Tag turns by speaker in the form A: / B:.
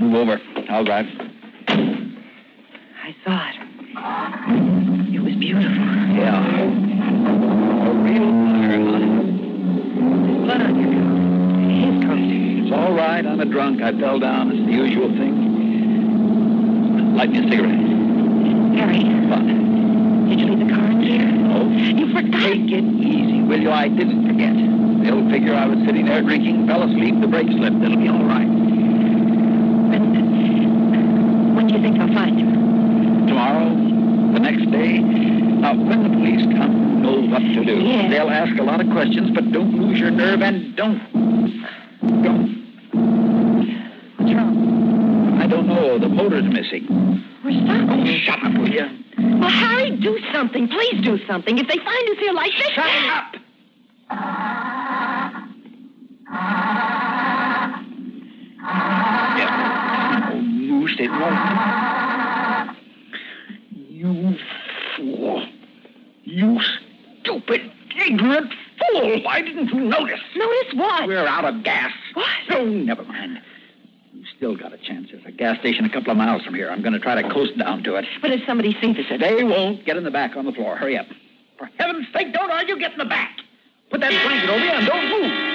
A: Move over. I'll drive.
B: I saw it. It was beautiful.
A: Yeah. A real fire, huh?
B: Blood on your coat. His coat.
A: It's all right. I'm a drunk. I fell down. It's the usual thing. Light me a cigarette.
B: Harry.
A: What?
B: Did you leave the car in here?
A: No.
B: You forgot.
A: Take it easy, will you? I didn't forget. They'll figure I was sitting there drinking, fell asleep, the brake slipped. It'll be all right.
B: When do you think they'll find him?
A: Tomorrow? The next day? Now, when the police come, you know what to do.
B: Yes.
A: They'll ask a lot of questions, but don't lose your nerve and don't.
B: What's wrong?
A: I don't know. The motor's missing.
B: We're stuck.
A: Oh, shut up, will you?
B: Well, Harry, do something. Please do something. If they find us here like this...
A: Shut up! Yeah. Oh, loose it won't. You fool. You stupid, ignorant fool. Why didn't you notice?
B: Notice what?
A: We're out of gas.
B: What?
A: Oh, never mind. You still got a chance. There's a gas station a couple of miles from here. I'm going to try to coast down to it.
B: But if somebody sees us...
A: They won't. Get in the back on the floor. Hurry up. For heaven's sake, don't argue. Get in the back. Put that blanket over you and don't move.